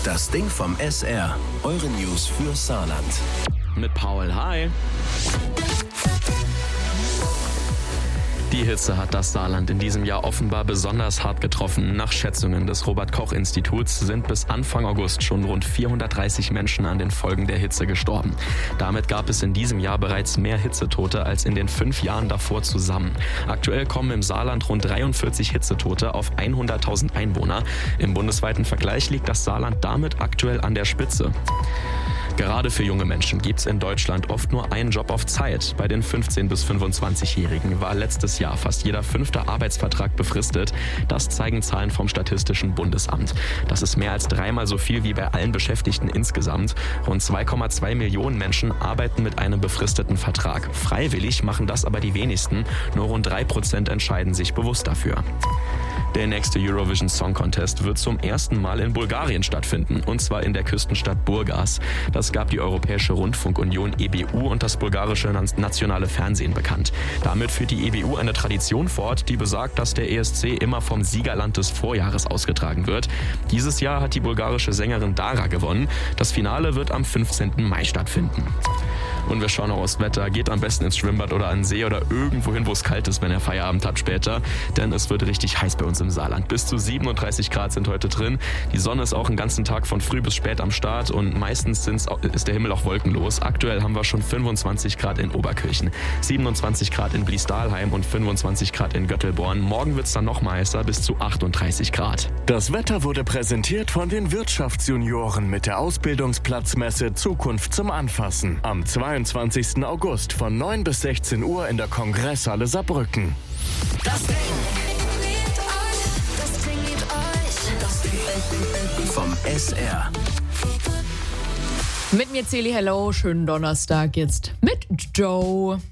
Das Ding vom SR. Eure News für Saarland. Mit Paul, hi. Die Hitze hat das Saarland in diesem Jahr offenbar besonders hart getroffen. Nach Schätzungen des Robert-Koch-Instituts sind bis Anfang August schon rund 430 Menschen an den Folgen der Hitze gestorben. Damit gab es in diesem Jahr bereits mehr Hitzetote als in den 5 Jahren davor zusammen. Aktuell kommen im Saarland rund 43 Hitzetote auf 100.000 Einwohner. Im bundesweiten Vergleich liegt das Saarland damit aktuell an der Spitze. Gerade für junge Menschen gibt's in Deutschland oft nur einen Job auf Zeit. Bei den 15- bis 25-Jährigen war letztes Jahr fast jeder 5. Arbeitsvertrag befristet. Das zeigen Zahlen vom Statistischen Bundesamt. Das ist mehr als 3-mal so viel wie bei allen Beschäftigten insgesamt. Rund 2,2 Millionen Menschen arbeiten mit einem befristeten Vertrag. Freiwillig machen das aber die wenigsten. Nur rund 3% entscheiden sich bewusst dafür. Der nächste Eurovision Song Contest wird zum ersten Mal in Bulgarien stattfinden, und zwar in der Küstenstadt Burgas. Das gab die Europäische Rundfunkunion EBU und das bulgarische nationale Fernsehen bekannt. Damit führt die EBU eine Tradition fort, die besagt, dass der ESC immer vom Siegerland des Vorjahres ausgetragen wird. Dieses Jahr hat die bulgarische Sängerin Dara gewonnen. Das Finale wird am 15. Mai stattfinden. Und wir schauen noch aufs Wetter. Geht am besten ins Schwimmbad oder an den See oder irgendwo hin, wo es kalt ist, wenn ihr Feierabend habt später. Denn es wird richtig heiß bei uns im Saarland. Bis zu 37 Grad sind heute drin. Die Sonne ist auch den ganzen Tag von früh bis spät am Start und meistens ist der Himmel auch wolkenlos. Aktuell haben wir schon 25 Grad in Oberkirchen, 27 Grad in Bliesdahlheim und 25 Grad in Göttelborn. Morgen wird es dann noch mal heißer, bis zu 38 Grad. Das Wetter wurde präsentiert von den Wirtschaftsjunioren mit der Ausbildungsplatzmesse Zukunft zum Anfassen. Am 22. August von 9 bis 16 Uhr in der Kongresshalle Saarbrücken. Das Ding vom SR. Mit mir Celi, hello, schönen Donnerstag jetzt mit Joe.